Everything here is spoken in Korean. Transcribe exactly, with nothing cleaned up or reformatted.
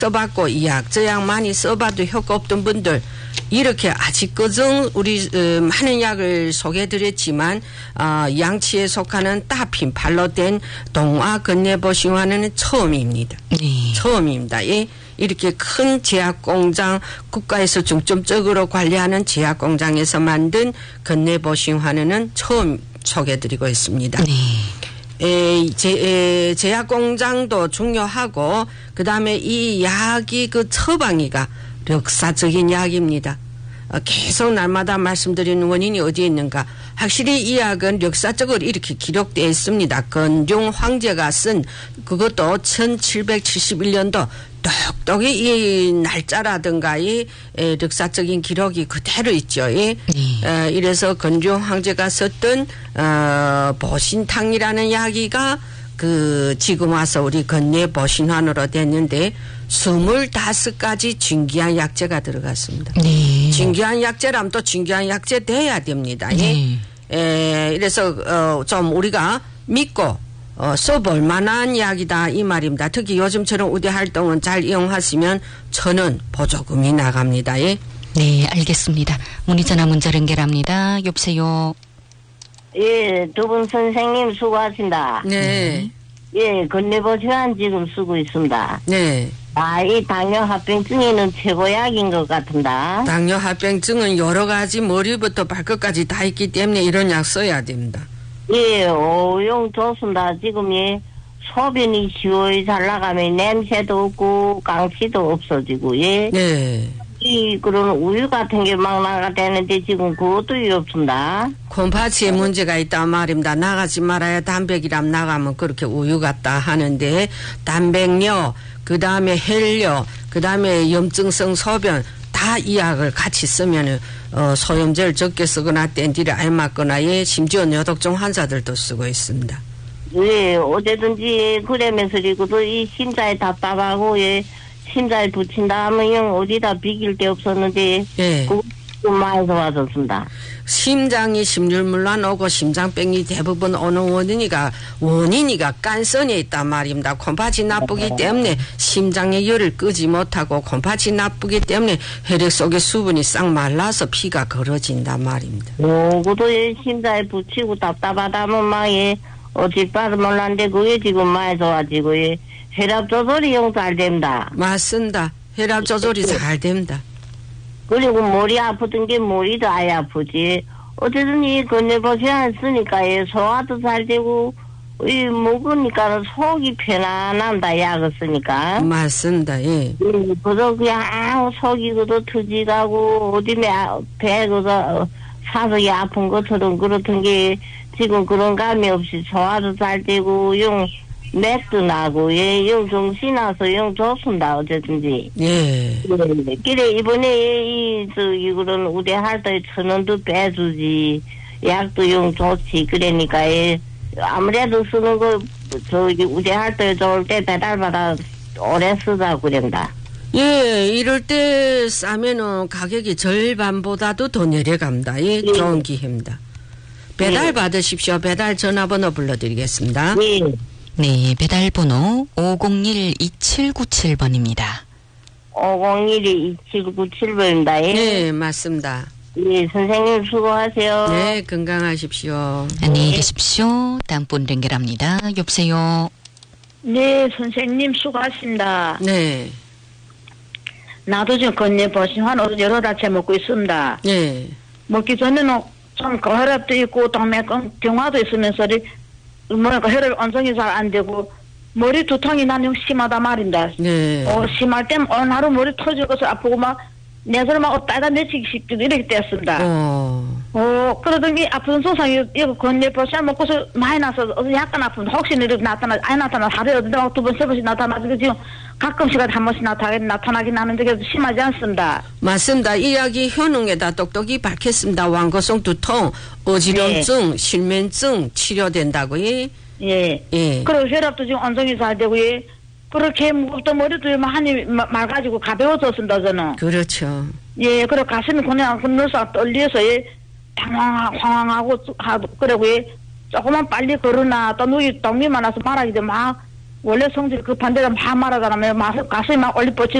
써봤고 이 약, 저 약 많이 써봐도 효과 없던 분들 이렇게 아직 그정 우리 어, 많은 약을 소개해드렸지만 어, 양치에 속하는 따핀 발로 된 동화 건네보신화는 처음입니다. 네. 처음입니다. 예. 이렇게 큰 제약공장 국가에서 중점적으로 관리하는 제약공장에서 만든 건네보신화는 처음 소개해드리고 있습니다. 네. 에, 제, 에, 제약공장도 중요하고 그 다음에 이 약이 그 처방이가 역사적인 약입니다. 어, 계속 날마다 말씀드리는 원인이 어디에 있는가. 확실히 이 약은 역사적으로 이렇게 기록되어 있습니다. 건종 황제가 쓴 그것도 천칠백칠십일 년도 똑똑히 이 날짜라든가 이 에, 역사적인 기록이 그대로 있죠. 예. 네. 어, 이래서 건종 황제가 썼던 어, 보신탕이라는 약이가 그 지금 와서 우리 건네보신환으로 됐는데 스물다섯 가지 진귀한 약재가 들어갔습니다. 네. 진귀한 약재라면 또 진귀한 약재 돼야 됩니다. 네. 예. 에, 이래서 어, 좀 우리가 믿고 어, 써볼 만한 약이다 이 말입니다. 특히 요즘처럼 우대 활동은 잘 이용하시면 천원 보조금이 나갑니다. 예. 네, 알겠습니다. 문의 전화 문자 연결합니다. 여보세요. 예, 두 분 선생님 수고하신다. 네. 예, 건네보신환 지금 쓰고 있습니다. 네. 아, 이 당뇨 합병증에는 최고약인 것 같은다. 당뇨 합병증은 여러 가지 머리부터 발끝까지 다 있기 때문에 이런 약 써야 됩니다. 예, 오용 좋습니다. 지금 예, 소변이 시원히 잘 나가면 냄새도 없고 강치도 없어지고 예. 네. 이 그런 우유 같은 게 막 나가되는데 지금 그것도 없습니다. 콩팥에 문제가 있단 말입니다. 나가지 말아야 단백이람 나가면 그렇게 우유 같다 하는데 단백뇨, 그 다음에 헬뇨, 그 다음에 염증성 소변 다 이 약을 같이 쓰면 어, 소염제를 적게 쓰거나 땡디를 안 맞거나 예, 심지어 뇌독증 환자들도 쓰고 있습니다. 예, 어제든지 그러면서 그리고도 이 심장에 답답하고 예. 심장에 붙인다 하면 영 어디다 비길 데 없었는데 예. 그거 많이 좋아졌습니다. 심장이 심률물란 오고 심장병이 대부분 오는 원인이가 원인이가 깐선에 있단 말입니다. 콩팥이 나쁘기 때문에 심장의 열을 끄지 못하고 콩팥이 나쁘기 때문에 혈액 속의 수분이 싹 말라서 피가 걸어진단 말입니다. 어, 그도 심장에 붙이고 답답하다면 막 예, 어찌봐도 몰랐는데 그게 지금 많이 좋아지고 예. 혈압 조절이 영 잘 됩니다. 맞습니다. 혈압 조절이 잘 됩니다. 그리고 머리 아프던 게 머리도 아예 아프지. 어쨌든 이 건네보신환 쓰니까 예, 소화도 잘 되고 이 먹으니까 속이 편안합니다. 약을 쓰니까. 맞습니다. 예. 음, 그래서 그냥 속이 그도 터지가고 어디 배 그서 사석이 아픈 것처럼 그렇던 게 지금 그런 감이 없이 소화도 잘 되고 용 맥도 나고 예, 영 정신 나서 영 좋습니다. 어쨌든지. 예. 네. 그래 이번에 이 저기 그런 우대할 때 천 원도 빼주지 약도 영 좋지. 그러니까 예, 아무래도 쓰는 거 저기 우대할 때 좋을 때 배달받아 오래 쓰자고 그런다. 예, 이럴 때 싸면은 가격이 절반보다도 더 내려갑니다. 예, 예. 좋은 기회입니다. 배달 예. 받으십시오. 배달 전화번호 불러드리겠습니다. 예. 네, 배달번호 오공일 이칠구칠 번입니다. 오공일 이칠구칠 번입니다. 예. 네, 맞습니다. 예, 선생님 수고하세요. 네, 건강하십시오. 안녕히 계십시오. 다음 분 연결합니다. 여보세요. 네, 선생님 수고하십니다. 네. 나도 지금 건네보신환 여러 달째 먹고 있습니다. 네. 먹기 전에는 좀 혈압도 있고 동맥 경화도 있으면서 뭐랄까 혈압 원성이 잘 안 되고 머리 두통이 나는 심하다 말입니다. 네. 어, 심할 땐 어느 하루 머리 터지고서 아프고 막 내설 막 따다 며칠씩 이렇게 됐습니다. 어. 어, 그러더니 아픈 손상이 이거 건네보신환 먹고서 많이 나서 약간 아픈 혹시 이렇게 나타나 안 나타나 하루에 어디다 두 번 세 번씩 나타나서 지금 가끔씩 한 번씩 나타나긴 나타나긴 하는데 그래도 심하지 않습니다. 맞습니다. 이 약이 효능에다 똑똑히 밝혔습니다. 완거성 두통, 어지럼증, 네. 실면증 치료된다고. 예. 예. 예. 그리고 혈압도 지금 안정이 잘 되고 예. 그렇게 무겁던 머리도 많이 맑아지고 가벼워졌습니다. 저는. 그렇죠. 예. 그리고 가슴이 그냥 건너서 떨려서 예. 당황 황황하고 하고 그러고 예. 조금만 빨리 걸으나 또 누이 똥이 많아서 말하기도 막 원래 성질 급한 데가 막 말하잖아요. 가슴이 막 올리뻗치